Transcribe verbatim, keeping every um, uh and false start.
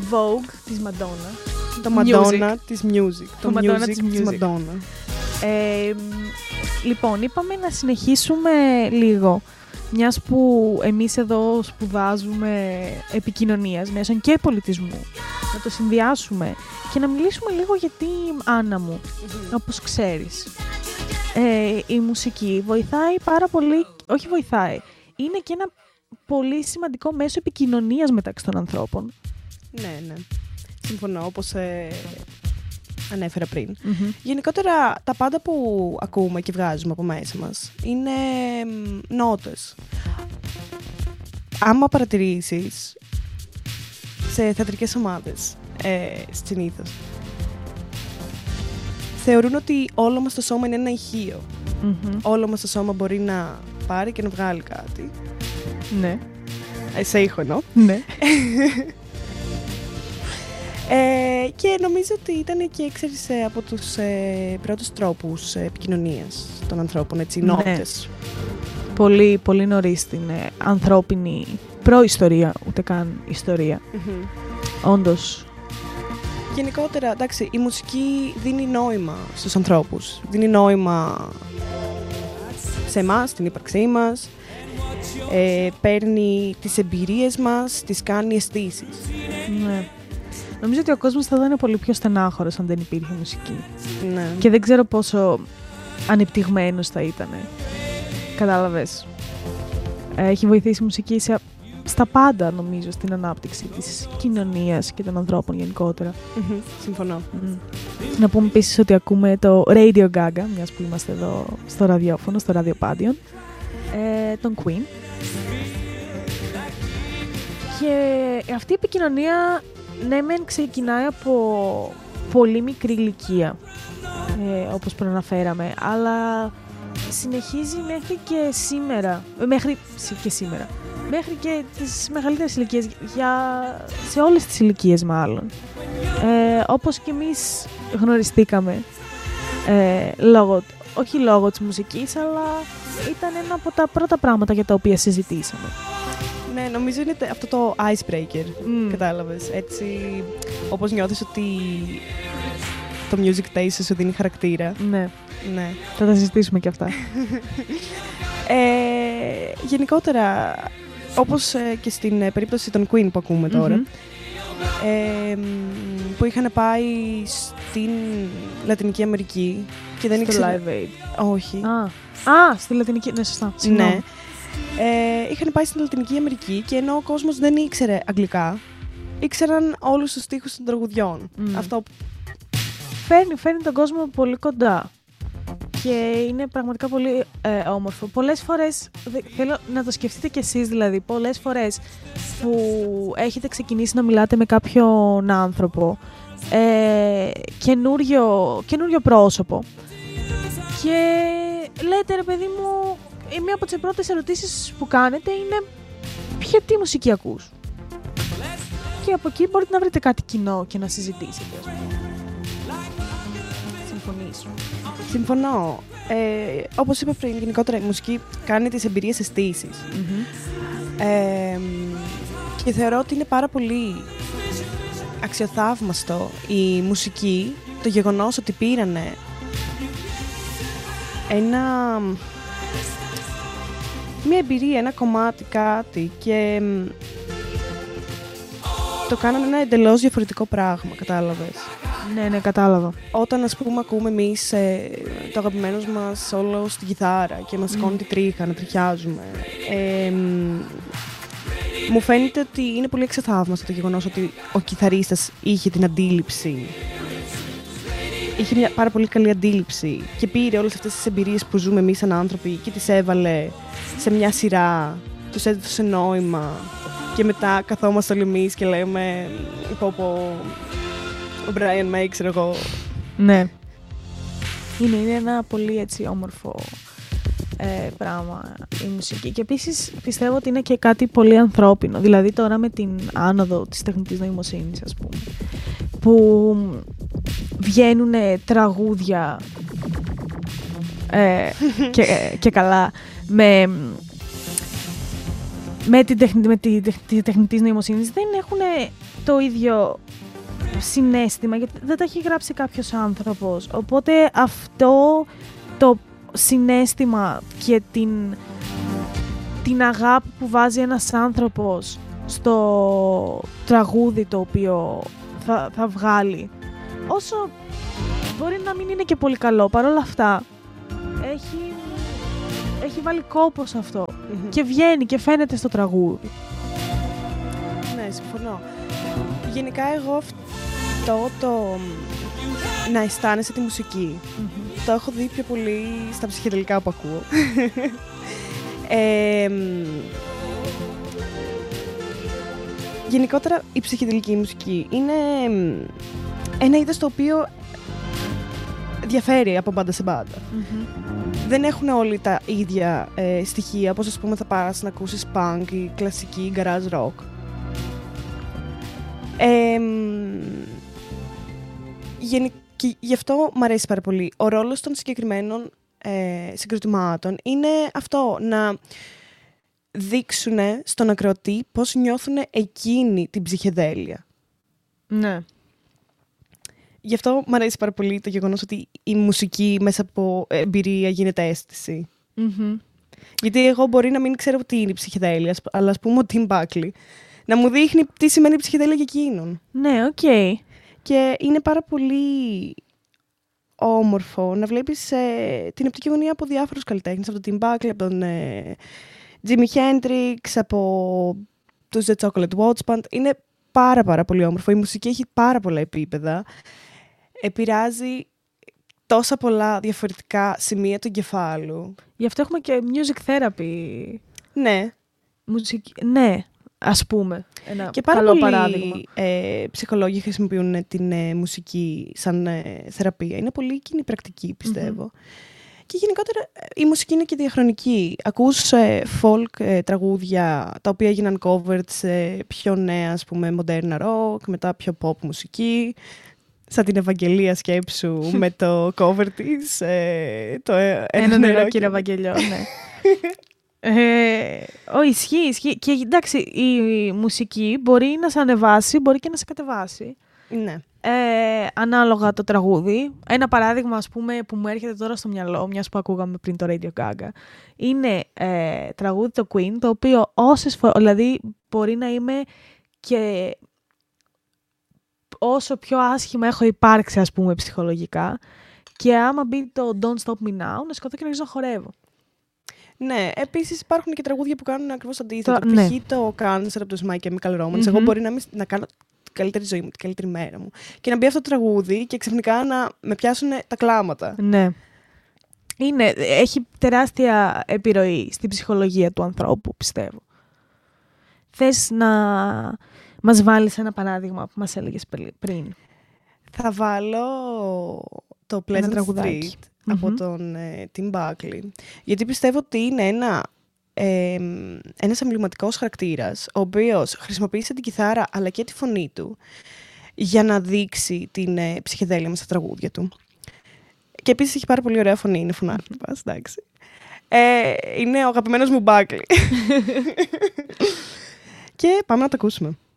Vogue της Madonna. Το Madonna της music. Το, το Madonna music της της music. Madonna. Ε, λοιπόν, είπαμε να συνεχίσουμε λίγο, μιας που εμείς εδώ σπουδάζουμε επικοινωνίας μέσων και πολιτισμού, να το συνδυάσουμε και να μιλήσουμε λίγο για την Άννα μου, mm-hmm. όπως ξέρεις. Ε, η μουσική βοηθάει πάρα πολύ, όχι βοηθάει, είναι και ένα πολύ σημαντικό μέσο επικοινωνίας μεταξύ των ανθρώπων. Ναι, ναι. Συμφωνώ, όπως ε, ανέφερα πριν. Mm-hmm. Γενικότερα, τα πάντα που ακούμε και βγάζουμε από μέσα μας είναι νότες. Άμα παρατηρήσεις σε θεατρικές ομάδες, ε, συνήθως, θεωρούν ότι όλο μας το σώμα είναι ένα ηχείο. Mm-hmm. Όλο μας το σώμα μπορεί να πάρει και να βγάλει κάτι. Ναι. Ε, σε ήχο εννοώ. Ναι. Ε, και νομίζω ότι ήταν και, ξέρεις, ε, από τους ε, πρώτους τρόπους ε, επικοινωνίας των ανθρώπων, έτσι, Ναι. νότες. Πολύ, πολύ νωρίς στην ε, ανθρώπινη προϊστορία, ούτε καν ιστορία. Mm-hmm. Όντως. Γενικότερα, εντάξει, η μουσική δίνει νόημα στους ανθρώπους. Δίνει νόημα σε εμάς, την ύπαρξή μας. Ε, παίρνει τις εμπειρίες μας, τις κάνει αισθήσεις. Ναι. Νομίζω ότι ο κόσμος θα ήταν πολύ πιο στενάχωρος αν δεν υπήρχε μουσική. Ναι. Και δεν ξέρω πόσο ανεπτυγμένος θα ήταν. Κατάλαβες. Έχει βοηθήσει η μουσική σε, στα πάντα, νομίζω, στην ανάπτυξη της κοινωνίας και των ανθρώπων γενικότερα. Mm-hmm. Συμφωνώ. Mm. Να πούμε επίσης ότι ακούμε το Radio Gaga, μιας που είμαστε εδώ στο ραδιόφωνο, στο ραδιοπάντιον, ε, τον Queen. Και αυτή η επικοινωνία, ναι μεν ξεκινάει από πολύ μικρή ηλικία, ε, όπως προαναφέραμε, αλλά συνεχίζει μέχρι και σήμερα, μέχρι και σήμερα, μέχρι και τις μεγαλύτερες ηλικίες, για, σε όλες τις ηλικίες μάλλον. Ε, όπως και εμείς γνωριστήκαμε, ε, λόγω, όχι λόγω της μουσικής, αλλά ήταν ένα από τα πρώτα πράγματα για τα οποία συζητήσαμε. Ναι, νομίζω είναι αυτό το icebreaker, Mm. κατάλαβες. Έτσι, όπως νιώθεις ότι το music taste σου δίνει χαρακτήρα. Ναι, Ναι. θα τα συζητήσουμε και αυτά. Ε, γενικότερα, όπως ε, και στην ε, περίπτωση των Queen που ακούμε τώρα, Mm-hmm. ε, που είχαν πάει στην Λατινική Αμερική και δεν Στο ήξερα... Live Aid. Όχι. Α, α, στη Λατινική, ναι, σωστά. Συγγνώμη. Ναι. Ε, είχαν πάει στην Λατινική Αμερική και ενώ ο κόσμος δεν ήξερε αγγλικά, ήξεραν όλους τους στίχους των τραγουδιών. Mm. Αυτό... Φέρνει, φέρνει τον κόσμο πολύ κοντά και είναι πραγματικά πολύ ε, όμορφο. Πολλές φορές, δε, θέλω να το σκεφτείτε κι εσείς δηλαδή, πολλές φορές που έχετε ξεκινήσει να μιλάτε με κάποιον άνθρωπο, ε, καινούριο, καινούριο πρόσωπο και λέτε, ρε παιδί μου, μία από τις πρώτες ερωτήσεις που κάνετε είναι ποια τι μουσική ακούς. Και από εκεί μπορείτε να βρείτε κάτι κοινό και να συζητήσετε. Συμφωνείς? Συμφωνώ. Ε, όπως είπα πριν, γενικότερα η μουσική κάνει τις εμπειρίες αισθήσεις. Mm-hmm. Ε, και θεωρώ ότι είναι πάρα πολύ αξιοθαύμαστο η μουσική, το γεγονός ότι πήρανε ένα... μια εμπειρία, ένα κομμάτι, κάτι και το κάνανε ένα εντελώς διαφορετικό πράγμα, κατάλαβες. Ναι, ναι, κατάλαβα. Όταν, ας πούμε, ακούμε εμείς ε, το αγαπημένο μας όλο στην κιθάρα και μας σηκώνει Mm. τη τρίχα, να τριχιάζουμε. Ε, μου φαίνεται ότι είναι πολύ εξαθαύμαστο το γεγονός ότι ο κιθαρίστας είχε την αντίληψη. Είχε μια πάρα πολύ καλή αντίληψη και πήρε όλες αυτές τις εμπειρίες που ζούμε εμείς σαν άνθρωποι και τις έβαλε σε μια σειρά, τους έδωσε νόημα και μετά καθόμαστε όλοι εμείς και λέμε πω πω ο Brian May, ξέρω εγώ. Ναι. Είναι, είναι ένα πολύ έτσι όμορφο ε, πράγμα η μουσική και επίσης πιστεύω ότι είναι και κάτι πολύ ανθρώπινο. Δηλαδή τώρα με την άνοδο της τεχνητής νοημοσύνης, ας πούμε, που βγαίνουν τραγούδια ε, και, και καλά με, με την τεχνη, με τη, τη τεχνητή νοημοσύνη, δεν, έχουν το ίδιο συναίσθημα, γιατί δεν τα έχει γράψει κάποιος άνθρωπος. Οπότε αυτό το συναίσθημα και την, την αγάπη που βάζει ένας άνθρωπος στο τραγούδι το οποίο θα, θα βγάλει, όσο μπορεί να μην είναι και πολύ καλό, παρόλα αυτά έχει, έχει βάλει κόπο σε αυτό. Mm-hmm. Και βγαίνει και φαίνεται στο τραγούδι. Ναι, συμφωνώ. Γενικά εγώ αυτό το να αισθάνεσαι τη μουσική mm-hmm. το έχω δει πιο πολύ στα ψυχεδελικά που ακούω. ε, γενικότερα η ψυχεδελική μουσική είναι ένα είδος το οποίο διαφέρει από μπάντα σε μπάντα. Mm-hmm. Δεν έχουν όλοι τα ίδια ε, στοιχεία, όπως ας πούμε θα πας να ακούσεις punk ή κλασική garage rock. Ε, γενι... και γι' αυτό μου αρέσει πάρα πολύ. Ο ρόλος των συγκεκριμένων ε, συγκροτημάτων είναι αυτό, να δείξουν στον ακροατή πώς νιώθουν εκείνη την ψυχεδέλεια. Ναι. Γι' αυτό μου αρέσει πάρα πολύ το γεγονός ότι η μουσική μέσα από εμπειρία γίνεται αίσθηση. Mm-hmm. Γιατί εγώ μπορεί να μην ξέρω τι είναι η ψυχεδέλεια, αλλά ας πούμε ο Tim Buckley να μου δείχνει τι σημαίνει η ψυχεδέλεια για εκείνον. Ναι, οκ. Okay. Και είναι πάρα πολύ όμορφο να βλέπεις ε, την οπτική γωνία από διάφορους καλλιτέχνες, από τον Tim Buckley, από τον ε, Jimi Hendrix, από τους The Chocolate Watch Band. Είναι πάρα πάρα πολύ όμορφο. Η μουσική έχει πάρα πολλά επίπεδα. Επηρεάζει τόσα πολλά διαφορετικά σημεία του εγκεφάλου. Γι' αυτό έχουμε και music therapy. Ναι. Μουσική... Ναι, ας πούμε. Ένα και πάρα καλό πολλοί παράδειγμα. Ε, ψυχολόγοι χρησιμοποιούν την ε, μουσική σαν ε, θεραπεία. Είναι πολύ κοινή πρακτική, πιστεύω. Mm-hmm. Και γενικότερα η μουσική είναι και διαχρονική. Ακούς ε, folk ε, τραγούδια τα οποία έγιναν covered σε πιο νέα, ας πούμε, μοντέρνα rock, μετά πιο pop μουσική. Σαν την Ευαγγελία σκέψου με το cover της. Ε, το, ε, ένα νερό, νερό κύριε Ευαγγελιό, ναι. ε, ο, ισχύει, ισχύει. Και εντάξει, η μουσική μπορεί να σε ανεβάσει, μπορεί και να σε κατεβάσει. Ναι. Ε, ανάλογα το τραγούδι. Ένα παράδειγμα, ας πούμε, που μου έρχεται τώρα στο μυαλό, μιας που ακούγαμε πριν το Radio Gaga, είναι ε, τραγούδι το Queen, το οποίο όσες φορές, δηλαδή μπορεί να είμαι και όσο πιο άσχημα έχω υπάρξει, ας πούμε, ψυχολογικά, και άμα μπει το Don't Stop Me Now, να σκοτώ και να αρχίσω να χορεύω. Ναι, επίσης υπάρχουν και τραγούδια που κάνουν ακριβώς αντίθετο. Το, ναι. Π.χ. το Cancer από τους My Chemical Romance. Mm-hmm. Εγώ μπορεί να, μην, να κάνω την καλύτερη ζωή μου, την καλύτερη μέρα μου. Και να μπει αυτό το τραγούδι και ξαφνικά να με πιάσουν τα κλάματα. Ναι. Είναι, έχει τεράστια επιρροή στην ψυχολογία του ανθρώπου, πιστεύω. Θες να μας βάλεις ένα παράδειγμα που μας έλεγες πριν? Θα βάλω το Pleasant Street mm-hmm. από τον ε, Tim Buckley. Γιατί πιστεύω ότι είναι ένα, ε, ένας εμβληματικός χαρακτήρας, ο οποίος χρησιμοποίησε την κιθάρα αλλά και τη φωνή του για να δείξει την ε, ψυχεδέλεια μέσα στα τραγούδια του. Και επίσης έχει πάρα πολύ ωραία φωνή, είναι φωνάρτυπας, εντάξει. Ε, είναι ο αγαπημένος μου Buckley. Και πάμε να το ακούσουμε.